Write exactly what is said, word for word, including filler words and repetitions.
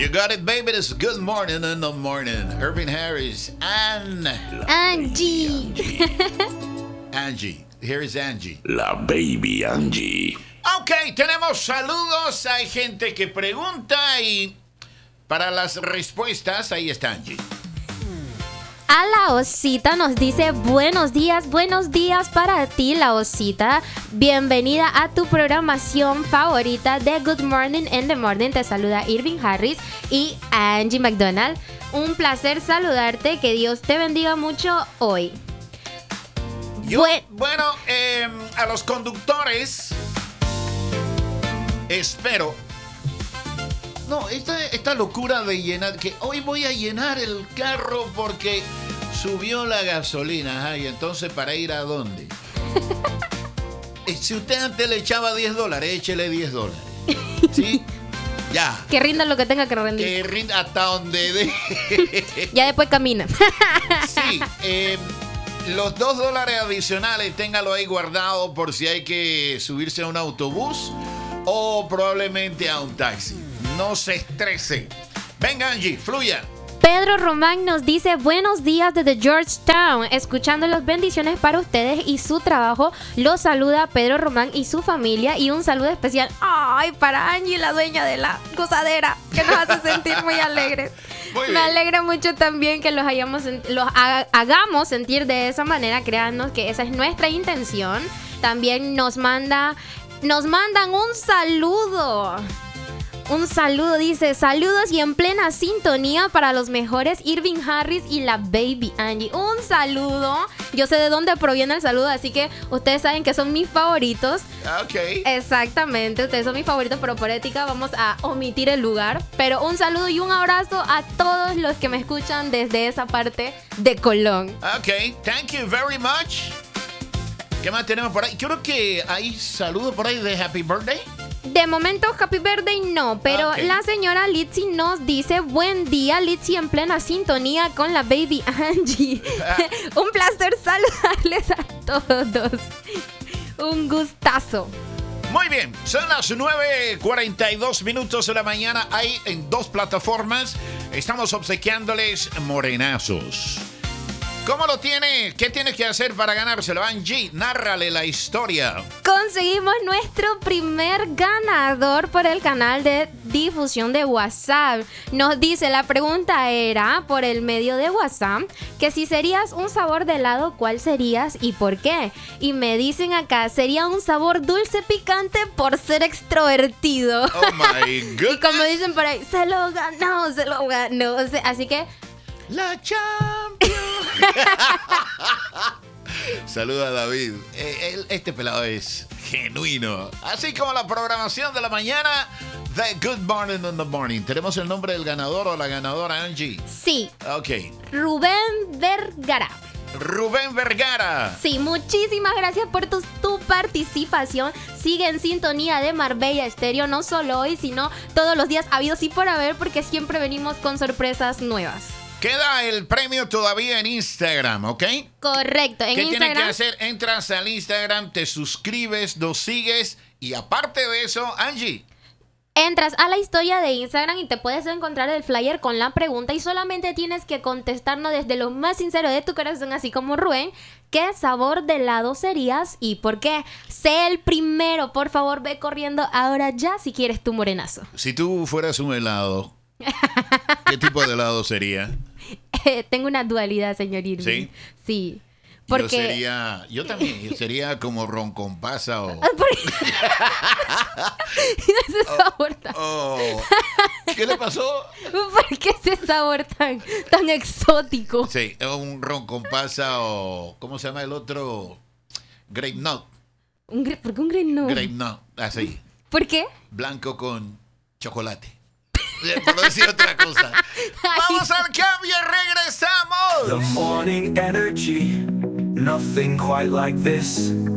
You got it, baby. It's good morning in the morning. Irving Harris and Angie. Angie. Here is Angie. La baby Angie. Ok, tenemos saludos. Hay gente que pregunta y para las respuestas, ahí está Angie. A la Osita nos dice buenos días, buenos días para ti, la Osita. Bienvenida a tu programación favorita de Good Morning in the Morning. Te saluda Irving Harris y Angie McDonald. Un placer saludarte, que Dios te bendiga mucho hoy. Yo, Buen- bueno, eh, a los conductores espero. No, esta, esta locura de llenar, que hoy voy a llenar el carro porque subió la gasolina. Ajá, y entonces, ¿para ir a dónde? Eh, si usted antes le echaba diez dólares, échele diez dólares. ¿Sí? Ya. Que rinda lo que tenga que rendir. Que rinda hasta donde dé. Ya después camina. Sí, eh, los dos dólares adicionales, téngalo ahí guardado por si hay que subirse a un autobús o probablemente a un taxi. No se estrese. Venga, Angie, fluya. Pedro Román nos dice buenos días desde Georgetown, escuchando las bendiciones para ustedes y su trabajo. Los saluda Pedro Román y su familia, y un saludo especial, ay, para Angie, la dueña de la gozadera, que nos hace sentir muy alegres. Muy Me bien. alegra mucho también que los, hayamos, los haga- hagamos sentir de esa manera. Créanos que esa es nuestra intención. También nos manda, nos mandan un saludo. Un saludo, dice, saludos y en plena sintonía para los mejores Irving Harris y la baby Angie. Un saludo. Yo sé de dónde proviene el saludo, así que ustedes saben que son mis favoritos. Ok. Exactamente, ustedes son mis favoritos, pero por ética vamos a omitir el lugar. Pero un saludo y un abrazo a todos los que me escuchan desde esa parte de Colón. Ok, thank you very much. ¿Qué más tenemos por ahí? Creo que hay saludos por ahí de Happy Birthday. De momento, Happy Birthday no, pero Ok. la señora Litzy nos dice buen día, Litzy en plena sintonía con la baby Angie. Un placer saludarles a todos. Un gustazo. Muy bien, son las nueve cuarenta y dos minutos de la mañana. Hay en dos plataformas. Estamos obsequiándoles morenazos. ¿Cómo lo tiene? ¿Qué tiene que hacer para ganárselo? Angie, nárrale la historia. Conseguimos nuestro primer ganador por el canal de difusión de WhatsApp. Nos dice, la pregunta era por el medio de WhatsApp, que si serías un sabor de helado, ¿cuál serías y por qué? Y me dicen acá, sería un sabor dulce picante por ser extrovertido. Oh my goodness. Y como dicen por ahí, se lo ganó, se lo ganó. O sea, así que La Champions. Saluda a David. Eh, él- este pelado es genuino. Así como la programación de la mañana de Good Morning in the Morning. ¿Tenemos el nombre del ganador o la ganadora, Angie? sí, Ok. Rubén Vergara. Rubén Vergara. Sí, muchísimas gracias por tu, tu participación. Sigue en sintonía de Marbella Estéreo, no solo hoy, sino todos los días habidos y por haber, porque siempre venimos con sorpresas nuevas. Queda el premio todavía en Instagram, ¿ok? Correcto, en ¿Qué tienes Instagram. que hacer? Entras al Instagram, te suscribes, nos sigues y aparte de eso, Angie. Entras a la historia de Instagram y te puedes encontrar el flyer con la pregunta y solamente tienes que contestarnos desde lo más sincero de tu corazón, así como Rubén, ¿qué sabor de helado serías y por qué? Sé el primero, por favor, ve corriendo ahora ya si quieres tu morenazo. Si tú fueras un helado, ¿qué tipo de helado sería? Tengo una dualidad, señor Irving. ¿Sí? Sí. Porque... Yo sería, yo también, yo sería como ron con pasa o... ese sabor tan... o- ¿Qué le pasó? ¿Por qué ese sabor tan, tan exótico? Sí, un ron con pasa o... ¿Cómo se llama el otro? Grape nut. Un gre- ¿Por qué un green no? Grape nut, así. ¿Por qué? Blanco con chocolate. Por no decir otra cosa. Vamos al cambio y regresamos. The morning energy, nothing quite like this.